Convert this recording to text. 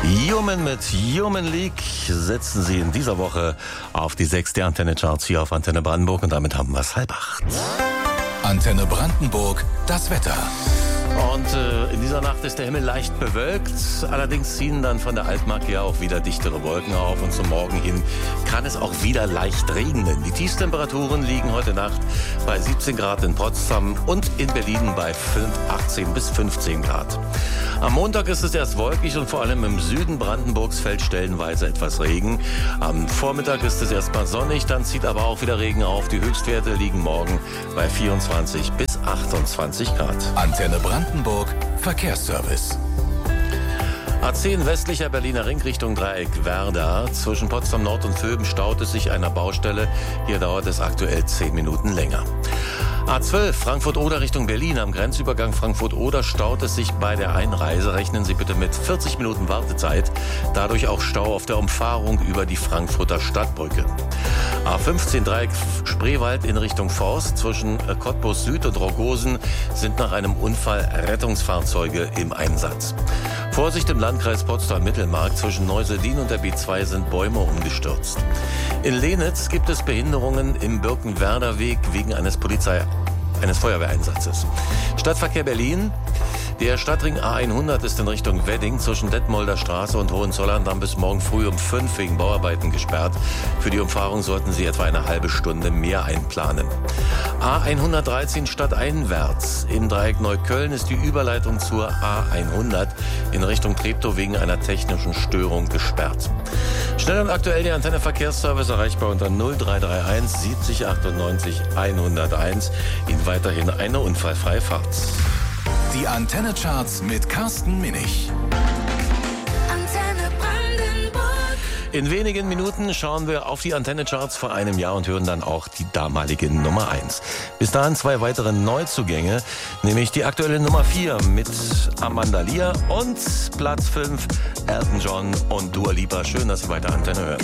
Human mit Human League setzen Sie in dieser Woche auf die 6 der Antenne-Charts hier auf Antenne Brandenburg und damit haben wir es 7:30. Antenne Brandenburg, das Wetter. Und in dieser Nacht ist der Himmel leicht bewölkt. Allerdings ziehen dann von der Altmark her auch wieder dichtere Wolken auf. Und zum Morgen hin kann es auch wieder leicht regnen. Die Tiefstemperaturen liegen heute Nacht bei 17 Grad in Potsdam und in Berlin bei 18 bis 15 Grad. Am Montag ist es erst wolkig und vor allem im Süden Brandenburgs fällt stellenweise etwas Regen. Am Vormittag ist es erstmal sonnig, dann zieht aber auch wieder Regen auf. Die Höchstwerte liegen morgen bei 24 bis 28 Grad. Antenne Brandenburg, Verkehrsservice. A10 westlicher Berliner Ring Richtung Dreieck Werder. Zwischen Potsdam Nord und Vöben staut es sich einer Baustelle. Hier dauert es aktuell 10 Minuten länger. A12 Frankfurt-Oder Richtung Berlin. Am Grenzübergang Frankfurt-Oder staut es sich bei der Einreise. Rechnen Sie bitte mit 40 Minuten Wartezeit. Dadurch auch Stau auf der Umfahrung über die Frankfurter Stadtbrücke. A15 Dreieck Spreewald in Richtung Forst. Zwischen Cottbus Süd und Rogosen sind nach einem Unfall Rettungsfahrzeuge im Einsatz. Vorsicht im Landkreis Potsdam-Mittelmark. Zwischen Neuseldin und der B2 sind Bäume umgestürzt. In Lehnitz gibt es Behinderungen im Birkenwerder Weg wegen eines Feuerwehreinsatzes. Stadtverkehr Berlin. Der Stadtring A100 ist in Richtung Wedding zwischen Detmolder Straße und Hohenzollern-Damm bis morgen früh um 5 wegen Bauarbeiten gesperrt. Für die Umfahrung sollten Sie etwa eine halbe Stunde mehr einplanen. A113 stadteinwärts. Im Dreieck Neukölln ist die Überleitung zur A100 in Richtung Treptow wegen einer technischen Störung gesperrt. Schnell und aktuell die Antenne Verkehrsservice erreichbar unter 0331 70 98 101. Ihnen weiterhin eine unfallfreie Fahrt. Die Antenne-Charts mit Carsten Minich. Antenne Brandenburg. In wenigen Minuten schauen wir auf die Antenne-Charts vor einem Jahr und hören dann auch die damalige Nummer 1. Bis dahin 2 weitere Neuzugänge, nämlich die aktuelle Nummer 4 mit Amanda Lear und Platz 5 Elton John und Dua Lipa. Schön, dass Sie weiter Antenne hören.